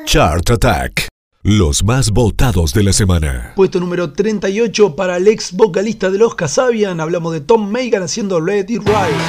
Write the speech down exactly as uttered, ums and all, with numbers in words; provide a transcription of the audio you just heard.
Chart Attack. Los más votados de la semana. Puesto número treinta y ocho para el ex vocalista de los Kasabian. Hablamos de Tom Megan haciendo Let It Ride.